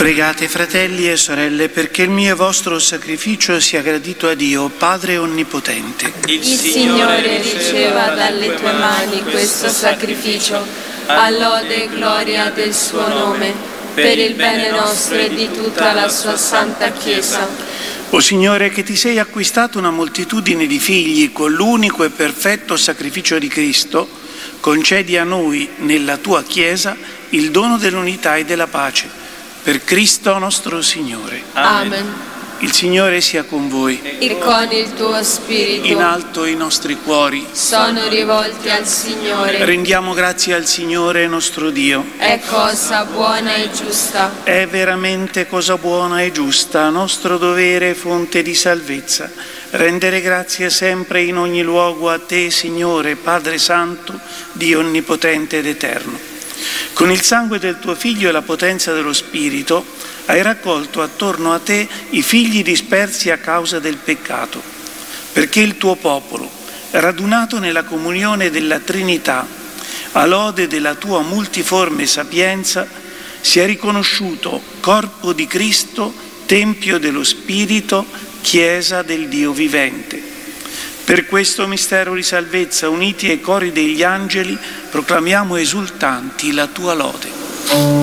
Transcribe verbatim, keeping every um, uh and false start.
Pregate, fratelli e sorelle, perché il mio e vostro sacrificio sia gradito a Dio, Padre Onnipotente. Il Signore riceva dalle tue mani questo sacrificio, a lode e gloria del suo nome, per il bene nostro e di tutta la sua santa Chiesa. O Signore, che ti sei acquistato una moltitudine di figli con l'unico e perfetto sacrificio di Cristo, concedi a noi, nella tua Chiesa, il dono dell'unità e della pace. Per Cristo nostro Signore. Amen. Il Signore sia con voi. E con il tuo spirito. In alto i nostri cuori sono rivolti al Signore. Rendiamo grazie al Signore nostro Dio. È cosa buona e giusta. È veramente cosa buona e giusta, nostro dovere e fonte di salvezza. Rendere grazie sempre in ogni luogo a te, Signore, Padre Santo, Dio Onnipotente ed Eterno. Con il sangue del tuo Figlio e la potenza dello Spirito hai raccolto attorno a te i figli dispersi a causa del peccato, perché il tuo popolo, radunato nella comunione della Trinità, a lode della tua multiforme sapienza, sia riconosciuto corpo di Cristo, Tempio dello Spirito, Chiesa del Dio vivente. Per questo mistero di salvezza, uniti ai cori degli angeli, proclamiamo esultanti la tua lode.